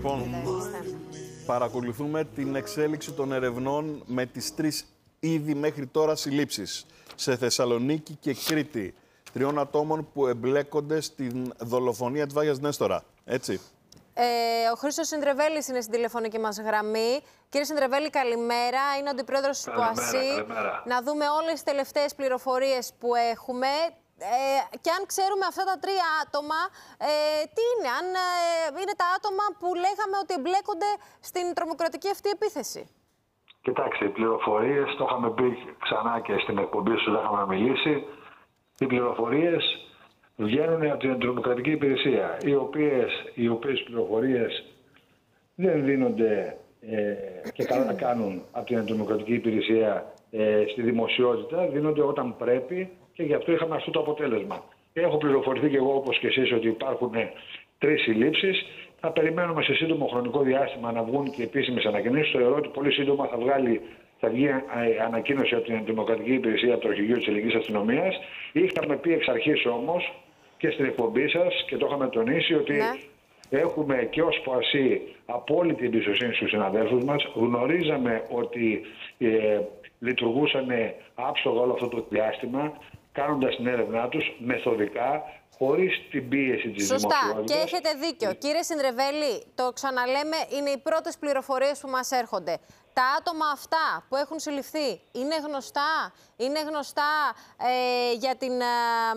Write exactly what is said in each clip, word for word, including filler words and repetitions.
Λοιπόν, παρακολουθούμε την εξέλιξη των ερευνών με τις τρεις ήδη μέχρι τώρα συλλήψεις σε Θεσσαλονίκη και Κρήτη τριών ατόμων που εμπλέκονται στην δολοφονία της Βάγιας Νέστορα. Έτσι. Ε, ο Χρήστος Συνδρεβέλης είναι στην τηλεφωνική μας γραμμή. Κύριε Συνδρεβέλη, καλημέρα. Είναι ο αντιπρόεδρος του ΠΟΑΣΥ. Να δούμε όλες τις τελευταίες πληροφορίες που έχουμε. Ε, και αν ξέρουμε αυτά τα τρία άτομα, ε, τι είναι, αν ε, είναι τα άτομα που λέγαμε ότι εμπλέκονται στην τρομοκρατική αυτή επίθεση. Κοιτάξτε, οι πληροφορίες, το είχαμε πει ξανά και στην εκπομπή σου, δεν είχαμε μιλήσει. Οι πληροφορίες βγαίνουν από την τρομοκρατική υπηρεσία, οι οποίες, οι οποίες πληροφορίες δεν δίνονται ε, και καλά να κάνουν από την τρομοκρατική υπηρεσία ε, στη δημοσιότητα, δίνονται όταν πρέπει. Και γι' αυτό είχαμε αυτό το αποτέλεσμα. Έχω πληροφορηθεί και εγώ, όπως και εσείς, ότι υπάρχουν τρεις συλλήψεις. Θα περιμένουμε σε σύντομο χρονικό διάστημα να βγουν και επίσημες ανακοινώσεις. Θεωρώ ότι πολύ σύντομα θα, βγάλει, θα βγει ανακοίνωση από την Δημοκρατική Υπηρεσία, από το Αρχηγείο της Ελληνικής Αστυνομίας. Είχαμε πει εξ αρχής όμως και στην εκπομπή σας και το είχαμε τονίσει ότι ναι. έχουμε και ως ΠΟΑΣΥ απόλυτη εμπιστοσύνη στους συναδέλφους μας. Γνωρίζαμε ότι ε, λειτουργούσαν άψογα όλο αυτό το διάστημα, κάνοντας την έρευνά τους μεθοδικά, χωρίς την πίεση της δημοσιότητας. Σωστά. Και έχετε δίκιο. Κύριε Συνδρεβέλη, το ξαναλέμε, είναι οι πρώτες πληροφορίες που μας έρχονται. Τα άτομα αυτά που έχουν συλληφθεί είναι γνωστά, είναι γνωστά, ε, για την, ε,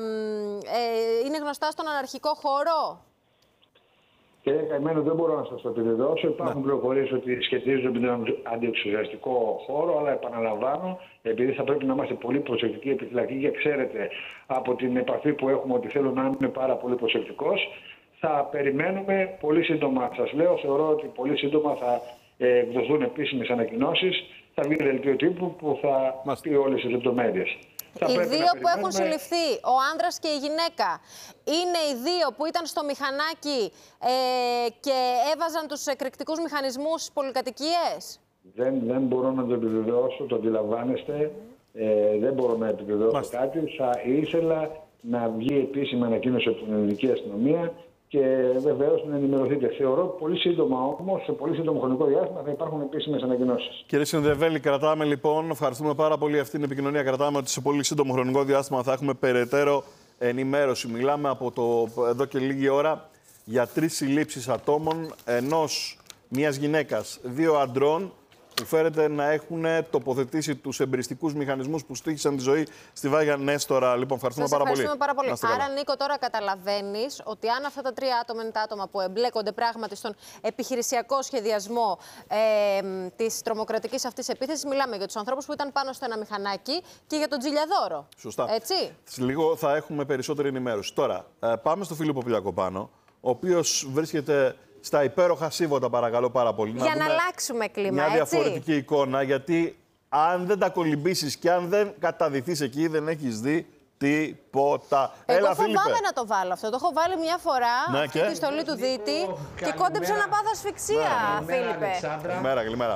ε, είναι γνωστά στον αναρχικό χώρο. Κύριε Καημένο, δεν μπορώ να σας το επιβεβαιώσω. Υπάρχουν ναι. πληροφορίες ότι σχετίζονται με τον αντιεξουσιαστικό χώρο, αλλά επαναλαμβάνω, επειδή θα πρέπει να είμαστε πολύ προσεκτικοί, επιφυλακτικοί και ξέρετε από την επαφή που έχουμε ότι θέλω να είμαι πάρα πολύ προσεκτικός, θα περιμένουμε πολύ σύντομα. Σας λέω, θεωρώ ότι πολύ σύντομα θα εκδοθούν επίσημες ανακοινώσεις, θα βγει δελτίο τύπου που θα μας πει όλες τις λεπτομέρειες. Οι δύο που έχουν συλληφθεί, ο άνδρας και η γυναίκα, είναι οι δύο που ήταν στο μηχανάκι ε, και έβαζαν τους εκρηκτικούς μηχανισμούς στις πολυκατοικίες. Δεν, δεν μπορώ να το επιβεβαιώσω, το αντιλαμβάνεστε. Ε, δεν μπορώ να επιβεβαιώσω Μάστε. κάτι. Θα ήθελα να βγει επίσημη ανακοίνωση από την ελληνική αστυνομία και βεβαίως να ενημερωθείτε. Θεωρώ πολύ σύντομα όμως, σε πολύ σύντομο χρονικό διάστημα, θα υπάρχουν επίσημες ανακοινώσεις. Κύριε Συνδρεβέλη, κρατάμε λοιπόν, ευχαριστούμε πάρα πολύ αυτή την επικοινωνία. Κρατάμε ότι σε πολύ σύντομο χρονικό διάστημα θα έχουμε περαιτέρω ενημέρωση. Μιλάμε από το, εδώ και λίγη ώρα για τρεις συλλήψεις ατόμων, ενός μιας γυναίκας, δύο αντρών, που φέρεται να έχουν τοποθετήσει τους εμπριστικούς μηχανισμούς που στοίχησαν τη ζωή στη Βάγια Νέστορα. Λοιπόν, ευχαριστούμε, πάρα, ευχαριστούμε πολύ. πάρα πολύ. Άρα, Νίκο, τώρα καταλαβαίνεις ότι αν αυτά τα τρία άτομα είναι τα άτομα που εμπλέκονται πράγματι στον επιχειρησιακό σχεδιασμό ε, της τρομοκρατικής αυτής επίθεσης, μιλάμε για τους ανθρώπους που ήταν πάνω στο ένα μηχανάκι και για τον Τζιλιαδόρο. Σωστά. Έτσι. Λίγο θα έχουμε περισσότερη ενημέρωση. Τώρα, ε, πάμε στο Φίλιππο Πιλιακοπάνο, ο οποίος βρίσκεται στα υπέροχα Σύβοτα, παρακαλώ πάρα πολύ. Για να, να αλλάξουμε κλίμα, μια έτσι. διαφορετική εικόνα, γιατί αν δεν τα κολυμπήσεις και αν δεν καταδυθείς εκεί, δεν έχεις δει τίποτα. Εγώ Έλα, φοβάμαι Φίλιππε. να το βάλω αυτό. Το έχω βάλει μια φορά, ναι, αυτή και? τη στολή του Δίτη, oh, και κόντεψα να πάθω ασφυξία, Φίλιππε. Καλημέρα, καλημέρα.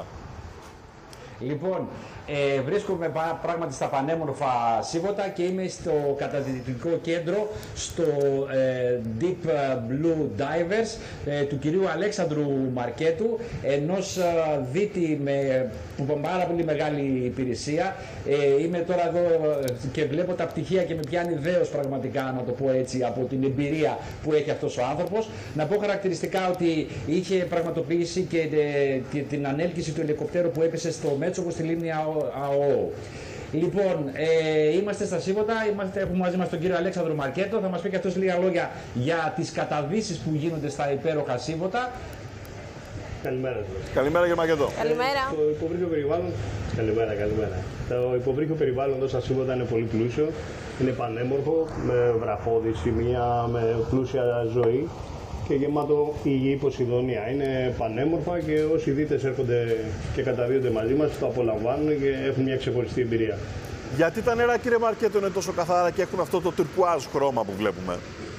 Λοιπόν, ε, βρίσκομαι πράγματι στα πανέμορφα Σύβοτα και είμαι στο καταδυτικό κέντρο, στο ε, Deep Blue Divers ε, του κυρίου Αλέξανδρου Μαρκέτου, ενός ε, δίτη με πάρα πολύ μεγάλη υπηρεσία. Ε, είμαι τώρα εδώ και βλέπω τα πτυχία και με πιάνει δέος πραγματικά, να το πω έτσι, από την εμπειρία που έχει αυτός ο άνθρωπος. Να πω χαρακτηριστικά ότι είχε πραγματοποιήσει και ε, την ανέλκυση του ελικοπτέρου που έπεσε στο Μέτσοκο στη λίμνη ΑΟ. Λοιπόν, ε, είμαστε στα Σύβοτα, είμαστε, έχουμε μαζί μας τον κύριο Αλέξανδρο Μαρκέτο, θα μας πει και αυτός λίγα λόγια για τις καταδύσεις που γίνονται στα υπέροχα Σύβοτα. Καλημέρα σας. Καλημέρα κύριε Μαρκέτο. Καλημέρα. Το υποβρύχιο περιβάλλον... Καλημέρα, καλημέρα. Το υποβρύχιο περιβάλλον εδώ στα Σύβοτα είναι πολύ πλούσιο, είναι πανέμορφο, με βραχώδη σημεία, με πλούσια ζωή και γεμάτο υγιή Ποσειδονία. Είναι πανέμορφα και όσοι δίτες έρχονται και καταδύονται μαζί μας το απολαμβάνουν και έχουν μια ξεχωριστή εμπειρία. Γιατί τα νερά, κύριε Μαρκέτο, είναι τόσο καθαρά και έχουν αυτό το τουρκουάζ χρώμα που βλέπουμε?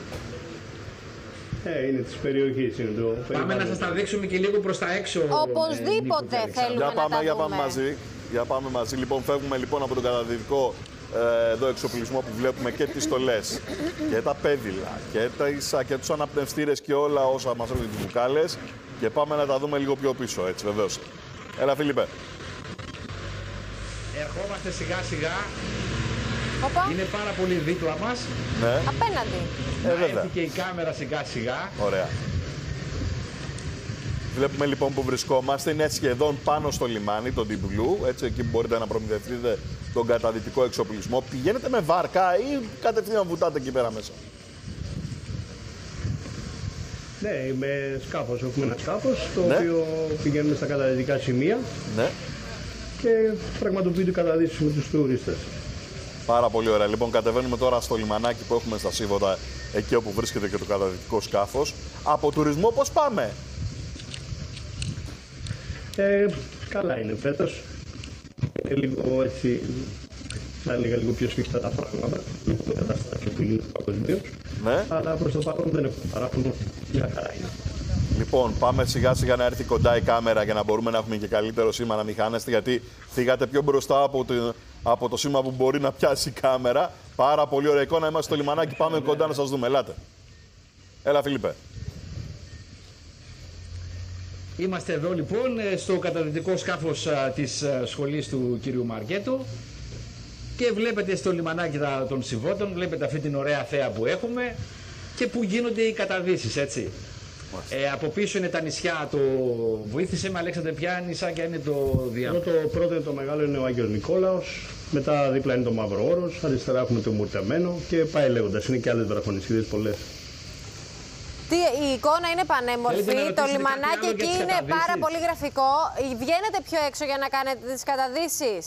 Ε, είναι της περιοχής. Είναι το πάμε να σας τα δείξουμε και λίγο προς τα έξω. Οπωσδήποτε ε, θέλουμε για πάμε, να τα για δούμε. πάμε μαζί. Για πάμε μαζί. Λοιπόν, φεύγουμε λοιπόν από τον καταδυτικό ε, εδώ εξοπλισμό που βλέπουμε και τις στολές και τα πέδιλα και, τα, και τους αναπνευστήρες και όλα όσα μας έρχονται τις μπουκάλες και πάμε να τα δούμε λίγο πιο πίσω, έτσι βεβαίως. Έλα Φίλιππε. Ερχόμαστε σιγά σιγά. Οπα. Είναι πάρα πολύ δίπλα μας. Ναι. Απέναντι. Ε, βέβαια. Έρθει και η κάμερα σιγά σιγά. Ωραία. Βλέπουμε λοιπόν που βρισκόμαστε, είναι σχεδόν πάνω στο λιμάνι, το Deep Blue, έτσι εκεί μπορείτε να προμηθευτείτε τον καταδυτικό εξοπλισμό. Πηγαίνετε με βάρκα ή κατευθείαν βουτάτε εκεί πέρα μέσα? Ναι, με σκάφος. Έχουμε ένα σκάφος το Ναι. οποίο πηγαίνουμε στα καταδυτικά σημεία Ναι. και πραγματοποιείται καταδύσεις με τους τουρίστες. Πάρα πολύ ωραία. Λοιπόν, κατεβαίνουμε τώρα στο λιμανάκι που έχουμε στα Σίβωτα, εκεί όπου βρίσκεται και το καταδυτικό σκάφος. Από τουρισμό πώς πάμε? Ε, καλά είναι φέτος. Είναι λίγο έτσι, θα έλεγα λίγο πιο σφιχτά τα πράγματα. Λίγο το καταστάσιο που είναι παγκοσμίως. Ναι. Αλλά προς το παρόν δεν έχουμε παράπονο. Μια χαρά είναι. Λοιπόν, πάμε σιγά σιγά να έρθει κοντά η κάμερα για να μπορούμε να έχουμε και καλύτερο σήμα να μην χάνεστε, γιατί φύγατε πιο μπροστά από το, από το σήμα που μπορεί να πιάσει η κάμερα. Πάρα πολύ ωραία εικόνα. Είμαστε στο λιμανάκι. Πάμε κοντά να σας δούμε. Ελάτε. Έλα, Φίλιππε. Είμαστε εδώ λοιπόν στο καταδυτικό σκάφος α, της α, σχολής του κυρίου Μαρκέτου και βλέπετε στο λιμανάκι τα, των Σιβώτων, βλέπετε αυτή την ωραία θέα που έχουμε και που γίνονται οι καταδύσεις, έτσι. Ε, από πίσω είναι τα νησιά, το βοήθησε με Αλέξανδρε, ποια νησάκια είναι το διάμετρο? Το πρώτο, το μεγάλο είναι ο Άγιος Νικόλαος, μετά δίπλα είναι το Μαύρο Όρος, αριστερά έχουμε το Μουρτεμένο και πάει λέγοντας, είναι και άλλες βραχονησίδες πολλές. Τι, η εικόνα είναι πανέμορφη, Θέλετε να το ρωτήσετε λιμανάκι κάτι άλλο εκεί για τις είναι καταδύσεις? πάρα πολύ γραφικό. Βγαίνετε πιο έξω για να κάνετε τις καταδύσεις?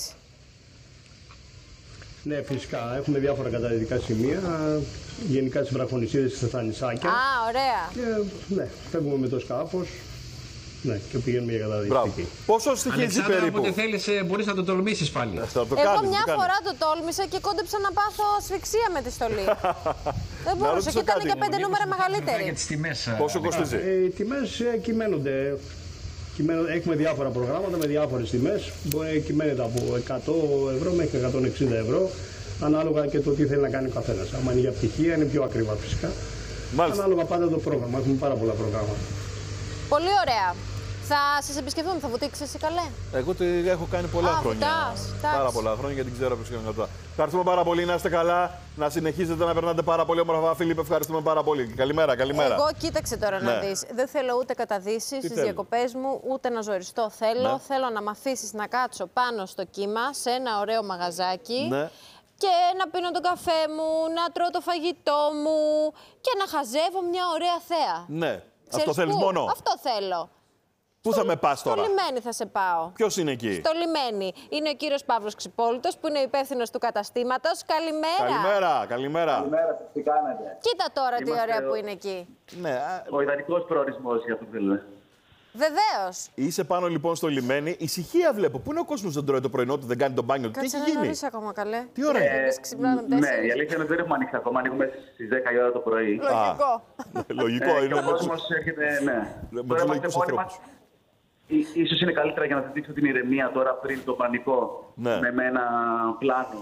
Ναι, φυσικά. Έχουμε διάφορα καταδυτικά σημεία, γενικά τις βραχονησίδες και στα νησάκια. Α, ωραία. Και ναι, φεύγουμε με το σκάφος, ναι, και πηγαίνουμε για Μπράβο. καταδυτική. Πόσο στοιχίζει Αλεξάνδρα, περίπου? όποτε θέλεις ε, μπορείς να το τολμήσεις πάλι. Θα το Εγώ κάνεις, μια το κάνεις. φορά το τόλμησα και κόντεψα να πάθω ασφυξία με τη στολή. Δεν μπορούσα ρωτήσω και ήταν κάτι. και πέντε νούμερα Για μεγαλύτερη. τις τιμές. α, Πόσο κοστίζει? Ε, οι τιμές ε, κυμαίνονται. Κυμαίνονται. Έχουμε διάφορα προγράμματα με διάφορες τιμές. Μπορεί να κυμαίνεται από εκατό ευρώ μέχρι εκατόν εξήντα ευρώ, ανάλογα και το τι θέλει να κάνει ο καθένας. Αν είναι για πτυχία, είναι πιο ακριβά φυσικά. Μάλιστα. Ανάλογα πάντα το πρόγραμμα. Έχουμε πάρα πολλά προγράμματα. Πολύ ωραία. Θα σας επισκεφθούμε, θα βουτήξεις εσύ καλέ? Εγώ τη έχω κάνει πολλά Α, χρόνια. βουτάς, εντάξει. Πάρα πολλά χρόνια γιατί την ξέρω ποιος είναι κατά. Ευχαριστούμε πάρα πολύ, να είστε καλά. Να συνεχίζετε να περνάτε πάρα πολύ όμορφα. Φίλιππε, ευχαριστούμε πάρα πολύ. Καλημέρα, καλημέρα. Εγώ κοίταξε τώρα να Ναι. δεις. Δεν θέλω ούτε καταδύσεις στις θέλει? διακοπές μου, ούτε να ζοριστώ. Θέλω, Ναι. θέλω να μ' αφήσεις να κάτσω πάνω στο κύμα, σε ένα ωραίο μαγαζάκι. Ναι. Και να πίνω τον καφέ μου, να τρώω το φαγητό μου και να χαζεύω μια ωραία θέα. Ναι. Αυτό Ξέρεις θέλεις πού? μόνο? Αυτό θέλω. Πού θα με πας τώρα? Στο λιμένι θα σε πάω. Ποιος είναι εκεί? Στο λιμένι. Είναι ο κύριος Παύλος Ξυπόλυτος που είναι ο υπεύθυνος του καταστήματος. Καλημέρα. Καλημέρα, καλημέρα. Καλημέρα, τι κάνετε? Κοίτα τώρα τι Είμαστε ωραία ο- που είναι εκεί. Ναι, α, Ο ιδανικός προορισμός για αυτό που θέλουμε. Βεβαίως. είσαι πάνω λοιπόν στο λιμένι. Ησυχία βλέπω. Πού είναι ο κόσμος δεν τρώει το πρωινό του, δεν κάνει τον μπάνιο του? Τι Κάτσε έχει να γίνει? νωρίς ακόμα καλέ. Τι ώρα είναι? Εμείς ξυπνάμε Ναι, τέσσερις. η αλήθεια είναι ότι δεν έχουμε ανοίξει ακόμα. Ανοίγουμε στις δέκα η ώρα το πρωί. Λογικό. Λογικό Ε, είναι. και ο με τους- κόσμος έρχεται, ναι. με τους Τώρα είμαστε λογικούς μόνοι μας. ανθρώπους. Ί- Ίσως είναι καλύτερα για να σας δείξω την ηρεμία τώρα πριν το πανικό. Ναι. Με, με ένα πλάνο.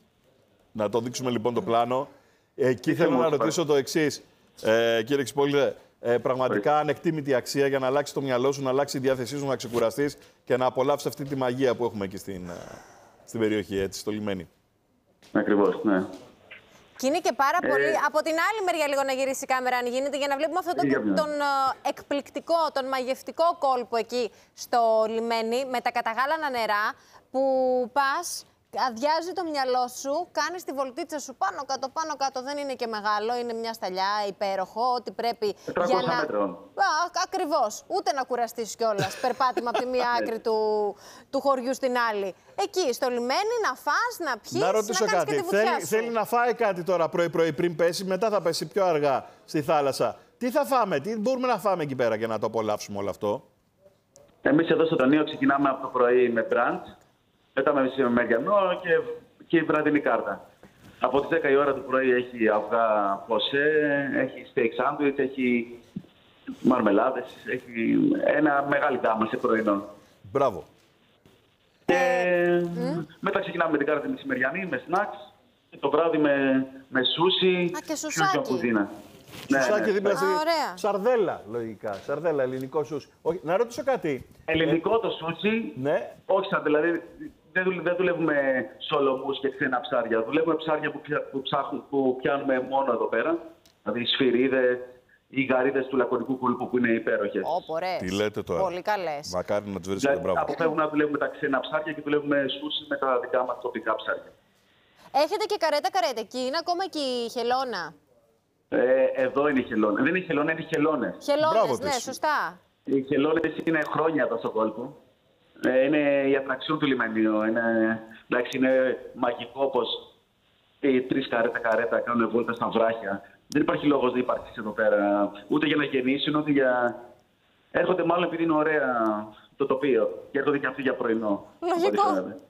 Να το δείξουμε λοιπόν το πλάνο. Εκεί Δείξτε θέλω μου, να πάρε. ρωτήσω το εξή. Ε, κύριε Ξυπόλυτε, ε, πραγματικά ανεκτήμητη αξία για να αλλάξει το μυαλό σου, να αλλάξει η διάθεσή σου, να ξεκουραστείς και να απολαύσεις αυτή τη μαγεία που έχουμε εκεί στην, ε, στην περιοχή, έτσι, στο λιμένι. Ακριβώς, ναι. Και είναι και πάρα Ε, πολύ. Από την άλλη μεριά, λίγο να γυρίσει η κάμερα, αν γίνεται, για να βλέπουμε αυτόν τον, Για ποιο? τον ε, εκπληκτικό, τον μαγευτικό κόλπο εκεί στο λιμένι, με τα καταγάλανα νερά, που πας, αδειάζει το μυαλό σου, κάνεις τη βολτίτσα σου πάνω κάτω, πάνω κάτω. Δεν είναι και μεγάλο, είναι μια σταλιά, υπέροχο, ό,τι πρέπει τετρακόσια για να. μέτρων. Α, ακριβώς. Ούτε να κουραστείς κιόλας. Περπάτημα από τη μία άκρη του, του χωριού στην άλλη. Εκεί, στο λιμένι, να φας, να πιεις, Να να, ρωτήσω κάνεις κάτι. και τη βουτιά Θέλει, σου. θέλει να φάει κάτι τώρα πρωί-πρωί πριν πέσει, μετά θα πέσει πιο αργά στη θάλασσα. Τι θα φάμε, τι μπορούμε να φάμε εκεί πέρα για να το απολαύσουμε όλο αυτό? Εμείς εδώ στο Τονίο ξεκινάμε από το πρωί με μπραντς, μετά με μεσημεριανό και, και η βραδινή κάρτα. Από τις δέκα η ώρα το πρωί έχει αυγά ποσέ, έχει steak sandwich, έχει μαρμελάδες, έχει ένα μεγάλη γάμα σε πρωινό. Μπράβο. Και Ε, μετά ξεκινάμε με την κάρτα τη μεσημεριανή, με snacks. Και το βράδυ με, με σούσι. Α, και σουσάκι. κουζίνα. Σουσάκι δίπλα στη... Α, ωραία. Σαρδέλα, λογικά. Σαρδέλα, ελληνικό σούσι. Όχι, να ρωτήσω κάτι. Ελληνικό το σούσι. Ναι. Όχι σαν δηλαδή. Δεν, δουλε, δεν δουλεύουμε σολομούς και ξένα ψάρια. Δουλεύουμε ψάρια που, που, ψάχνουν, που πιάνουμε μόνο εδώ πέρα. Δηλαδή οι σφυρίδες, οι γαρίδες του λακωνικού κόλπου που είναι υπέροχες. Όπο, ρε. Τι λέτε τώρα. Πολύ καλές. Μακάρι να τις βρίσκετε, Δηλαδή, μπράβο. αποφεύγουμε να δουλεύουμε τα ξένα ψάρια και δουλεύουμε σούσι με τα δικά μας τοπικά ψάρια. Έχετε και καρέτα καρέτα εκεί, είναι ακόμα και η χελώνα. Ε, εδώ είναι η χελώνα. Δεν είναι η χελώνα, είναι οι χελώνες. Χελώνες, Μπράβο ναι, της. σωστά. Οι χελώνες είναι χρόνια εδώ στον κόλπο. Ε, είναι η ατραξιόν του λιμενίου. Είναι, εντάξει, είναι μαγικό πως οι τρεις καρέτα καρέτα κάνουν βόλτα στα βράχια. Δεν υπάρχει λόγος να υπάρξει εδώ πέρα. Ούτε για να γεννήσουν, ούτε για... Έρχονται μάλλον επειδή είναι ωραία το τοπίο. Και έρχονται και αυτοί για πρωινό. Λογικό.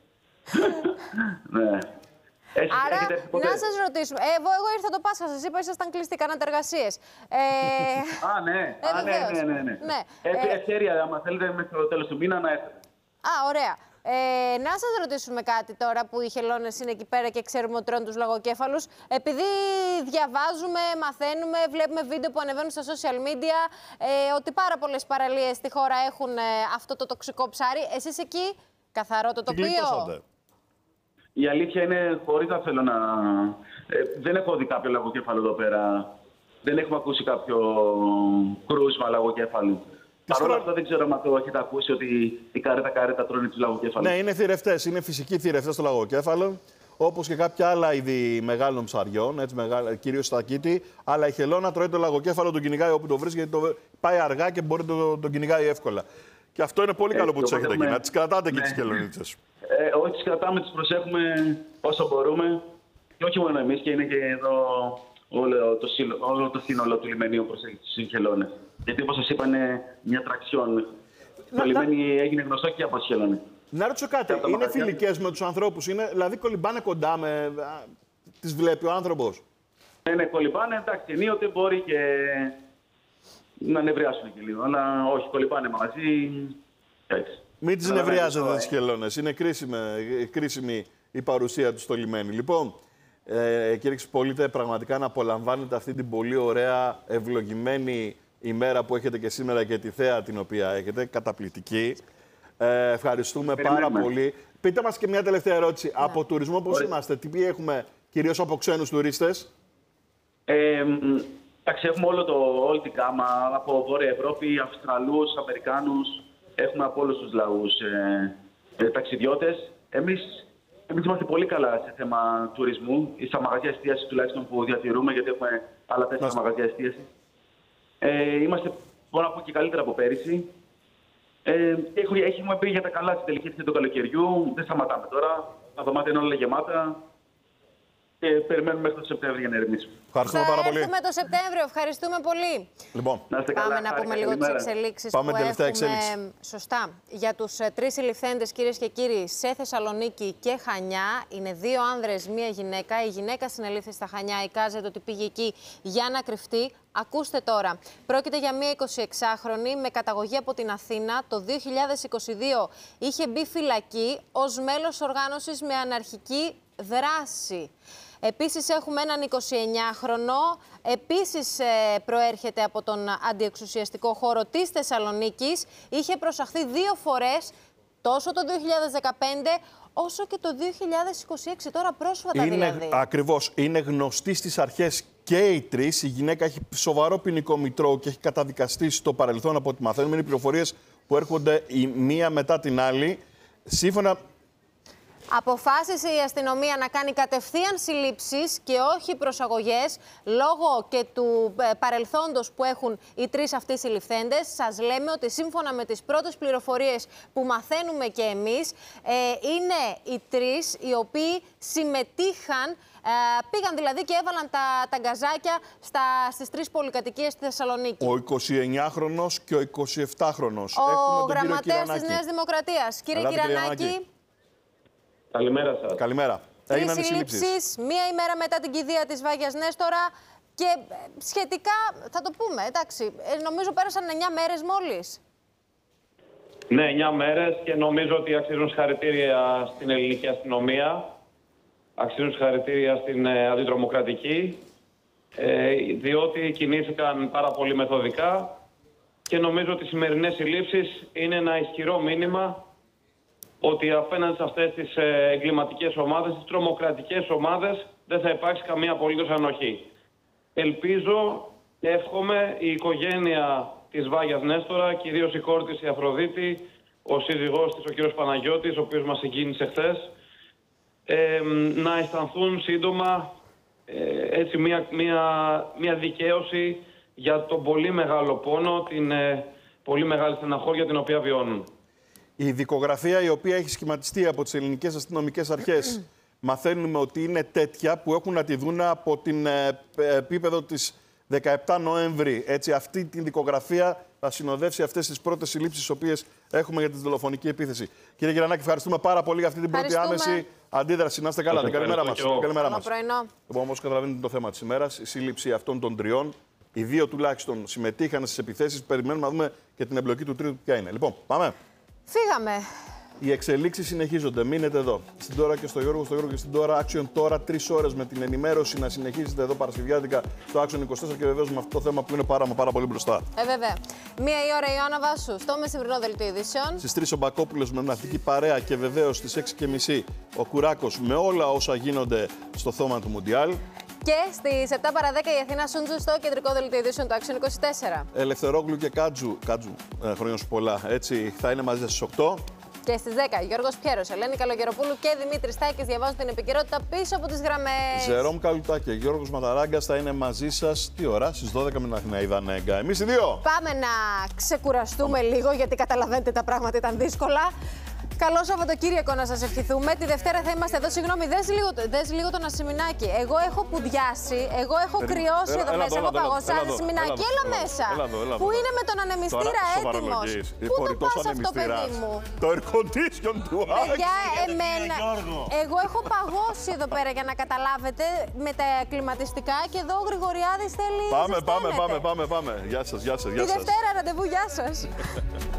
Ναι. Έχετε, Άρα, έχετε έρθει ποτέ? να σας ρωτήσουμε. Ε, εγώ, εγώ ήρθα το Πάσχα, σας είπα, ήσασταν κλειστοί, κάνατε εργασίες. Ε, Α, ναι. Ε, Α, ναι, βεβαίως. ναι, ναι, ναι. Ναι. Ε, Ε, ευκαιρία, άμα θέλετε, μέχρι το τέλος του μήνα να έρθετε. Α, ωραία. Ε, να σας ρωτήσουμε κάτι τώρα που οι χελώνες είναι εκεί πέρα και ξέρουμε ότι τρώνε τους λαγοκέφαλους. Επειδή διαβάζουμε, μαθαίνουμε, βλέπουμε βίντεο που ανεβαίνουν στα social media ε, ότι πάρα πολλές παραλίες στη χώρα έχουν ε, αυτό το τοξικό ψάρι. Εσείς εκεί, καθαρό το Τι τοπίο? γλιτώσατε. Η αλήθεια είναι, χωρίς να θέλω να... Ε, δεν έχω δει κάποιο λαγοκέφαλο εδώ πέρα. Δεν έχουμε ακούσει κάποιο κρούσμα λαγοκέφαλου. Παρ' όλα αυτά δεν ξέρω αν το έχετε ακούσει ότι η καρέτα καρέτα τρώνε τους λαγοκέφαλους. Ναι, είναι θηρευτές. Είναι φυσικοί θηρευτές στο λαγοκέφαλο. Όπως και κάποια άλλα είδη μεγάλων ψαριών, έτσι, κυρίως στα κήτη. Αλλά η χελώνα τρώει το λαγοκέφαλο, τον κυνηγάει όπου το βρίσκει, γιατί το πάει αργά και μπορεί να το, τον κυνηγάει εύκολα. Και αυτό είναι πολύ Ε, καλό που το τις έχετε εκεί. έχουμε- Να τις κρατάτε και Ναι. τις χελωνίτσες. Ε, όχι, τις κρατάμε, τις προσέχουμε όσο μπορούμε. Και όχι μόνο εμείς, και είναι και εδώ όλο το, σύλλο- όλο το σύνολο του λιμενίου προσέχει τους χελώνες. Γιατί όπως σας είπα είναι μια τραξιόν. Να- Το λιμένι έγινε γνωστό και από τις χελώνες. Να ρωτήσω κάτι. Από τα Είναι μαγαζιά. φιλικές με τους ανθρώπους, είναι, δηλαδή κολυμπάνε κοντά με. α, τις βλέπει ο άνθρωπος. Ναι, ναι, κολυμπάνε, εντάξει, ενίοτε μπορεί και να νευριάσουν και λίγο. Αλλά όχι, κολυμπάνε μαζί. Εντάξει. Μην τις Καταλαβαίνεις νευριάζετε το, τις ε. χελώνες. Είναι κρίσιμη, κρίσιμη η παρουσία τους στο λιμένι. Λοιπόν, ε, κύριε Ξυπολίτε, πραγματικά να απολαμβάνετε αυτή την πολύ ωραία, ευλογημένη ημέρα που έχετε και σήμερα και τη θέα την οποία έχετε. Καταπληκτική. Ε, ευχαριστούμε πάρα Περιμένουμε. πολύ. Πείτε μας και μια τελευταία ερώτηση. Από τουρισμό πώς Ωραία. είμαστε, τι έχουμε κυρίως από ξένους τουρίστες? Ε, μ, εντάξει, έχουμε όλο το, όλη την γάμα από Βόρεια Ευρώπη, Αυστραλούς, Αμερικάνους. Έχουμε από όλους τους λαούς ε, ε, ταξιδιώτες. Εμείς, εμείς είμαστε πολύ καλά σε θέμα τουρισμού, ή στα μαγαζιά εστίασης τουλάχιστον που διατηρούμε, γιατί έχουμε άλλα τέσσερα Μάλιστα. μαγαζιά εστίασης. Ε, είμαστε, μπορώ να πω, και καλύτερα από πέρυσι. Ε, έχουμε, έχουμε μπει για τα καλά στην τελική ευθύνη του καλοκαιριού. Δεν σταματάμε τώρα. Τα δωμάτια είναι όλα γεμάτα. Και περιμένουμε μέχρι το Σεπτέμβριο για να ερευνήσουμε. Ευχαριστούμε Θα πάρα πολύ. έρθουμε το Σεπτέμβριο. Ευχαριστούμε πολύ. Λοιπόν, Να είστε καλά. Πάμε να χάρηκα, πούμε λίγο τις καλημέρα. εξελίξεις Πάμε που τελευταία έχουμε. εξέλιξη. Σωστά. Για τους ε, τρεις συλληφθέντες, κυρίες και κύριοι, σε Θεσσαλονίκη και Χανιά. Είναι δύο άνδρες, μία γυναίκα. Η γυναίκα συνελήφθη στα Χανιά. Εικάζεται ότι πήγε εκεί για να κρυφτεί. Ακούστε τώρα. Πρόκειται για μία εικοσιεξάχρονη με καταγωγή από την Αθήνα. Το δύο χιλιάδες είκοσι δύο είχε μπει φυλακή ως μέλος οργάνωσης με αναρχική δράση. Επίσης έχουμε έναν εικοσιεννιάχρονο, επίσης ε, προέρχεται από τον αντιεξουσιαστικό χώρο της Θεσσαλονίκης. Είχε προσαχθεί δύο φορές, τόσο το δύο χιλιάδες δεκαπέντε όσο και το δύο χιλιάδες είκοσι έξι, τώρα πρόσφατα είναι, δηλαδή. ακριβώς, είναι γνωστή στις αρχές και οι τρεις. Η γυναίκα έχει σοβαρό ποινικό μητρό και έχει καταδικαστεί στο παρελθόν, από ό,τι μαθαίνουμε. Είναι οι πληροφορίες που έρχονται η μία μετά την άλλη. Σύμφωνα. Αποφάσισε η αστυνομία να κάνει κατευθείαν συλλήψεις και όχι προσαγωγές λόγω και του ε, παρελθόντος που έχουν οι τρεις αυτοί συλληφθέντες. Σας λέμε ότι σύμφωνα με τις πρώτες πληροφορίες που μαθαίνουμε και εμείς, ε, είναι οι τρεις οι οποίοι συμμετείχαν, ε, πήγαν δηλαδή και έβαλαν τα, τα γκαζάκια στα, στις τρεις πολυκατοικίες στη Θεσσαλονίκη. Ο εικοσιεννιάχρονος και ο εικοσιεπτάχρονος. Ο γραμματέας της Νέας Δημοκρατίας. Κύριε Ελάτε, κύριε Κυρανάκη. Γιαννάκη. Καλημέρα σας. Καλημέρα. Τρεις Έγιναν οι συλλήψεις. συλλήψεις, μία ημέρα μετά την κηδεία της Βάγιας Νέστορα και ε, σχετικά, θα το πούμε, εντάξει, ε, νομίζω πέρασαν εννιά μέρες μόλις. Ναι, εννιά μέρες και νομίζω ότι αξίζουν συγχαρητήρια στην ελληνική αστυνομία, αξίζουν συγχαρητήρια στην ε, αντιτρομοκρατική, ε, διότι κινήθηκαν πάρα πολύ μεθοδικά και νομίζω ότι οι σημερινές συλλήψεις είναι ένα ισχυρό μήνυμα ότι απέναντι σε αυτές τις ε, εγκληματικές ομάδες, τις τρομοκρατικές ομάδες, δεν θα υπάρξει καμία απολύτως ανοχή. Ελπίζω και εύχομαι η οικογένεια της Βάγιας Νέστορα, κυρίως η κόρη της η Αφροδίτη, ο σύζυγός της ο κύριος Παναγιώτης, ο οποίος μας συγκίνησε χθες, ε, να αισθανθούν σύντομα ε, έτσι μια, μια, μια δικαίωση για τον πολύ μεγάλο πόνο, την ε, πολύ μεγάλη στεναχώρια την οποία βιώνουν. Η δικογραφία η οποία έχει σχηματιστεί από τις ελληνικές αστυνομικές αρχές μαθαίνουμε ότι είναι τέτοια που έχουν να τη δουν από την ε, επίπεδο της δεκαεπτά Νοέμβρη. Έτσι, αυτή την δικογραφία θα συνοδεύσει αυτές τις πρώτες συλλήψεις τις οποίες έχουμε για τη δολοφονική επίθεση. Κύριε Γερανάκη, ευχαριστούμε πάρα πολύ για αυτή την πρώτη άμεση αντίδραση. Να είστε καλά. Την καλημέρα μας. Καλημέρα μας. Λοιπόν, όπως καταλαβαίνετε το θέμα της ημέρας, η σύλληψη αυτών των τριών. Οι δύο τουλάχιστον συμμετείχαν στις επιθέσεις. Περιμένουμε να δούμε και την εμπλοκή του τρίτου ποια είναι. Λοιπόν, πάμε. Φύγαμε. Οι εξελίξεις συνεχίζονται. Μείνετε εδώ. Στην Τώρα και στο Γιώργο, στο Γιώργο και στην Τώρα. Action τώρα, τρεις ώρες με την ενημέρωση να συνεχίζετε εδώ Παρασκευιάτικα στο Action είκοσι τέσσερα και βεβαίως με αυτό το θέμα που είναι πάρα, πάρα πολύ μπροστά. Ε, βέβαια. Μία η ώρα η Ιωάννα Βάσου στο μεσημβρινό δελτίο ειδήσεων. Στις τρεις ο Μπακόπουλος με ναυτική παρέα και βεβαίως στις έξι και μισή ο Κουράκος με όλα όσα γίνονται στο θέμα του Μουντιάλ. Και στις επτά παρά δέκα η Αθήνα Σούντζου στο κεντρικό δελτίο ειδήσεων του Action είκοσι τέσσερα. Ελευθερόγλου και Κάτζου, Κάτζου ε, χρόνια σου πολλά, έτσι θα είναι μαζί στις οκτώ. Και στις δέκα Γιώργος Πιέρος, Ελένη Καλογεροπούλου και Δημήτρης Στάκης διαβάζουν την επικαιρότητα πίσω από τις γραμμές. Ζερόμ Καλουτάκη και Γιώργος Ματαράγκας θα είναι μαζί σας. Τι ώρα, στις δώδεκα με την Αθηναίδα Νέγκα. Εμείς οι δύο. Πάμε να ξεκουραστούμε Πάμε. λίγο, γιατί καταλαβαίνετε τα πράγματα ήταν δύσκολα. Καλό Σαββατοκύριακο να σας ευχηθούμε. Τη Δευτέρα θα είμαστε εδώ. Συγγνώμη, δες λίγο, δες λίγο τον ασημινάκι. Εγώ έχω πουδιάσει, εγώ έχω κρυώσει εδώ μέσα. Έχω παγώσει. Ασημινάκι, έλα μέσα. Που είναι με τον ανεμιστήρα έτοιμος. Πού το πας αυτό, παιδί μου? Το air condition του Άκη. Για εμένα. Εγώ έχω παγώσει εδώ πέρα για να καταλάβετε με τα κλιματιστικά και εδώ ο Γρηγοριάδης θέλει. Πάμε, πάμε, πάμε, πάμε. Γεια σας, γεια σας. Τη Δευτέρα ραντεβού, γεια σας.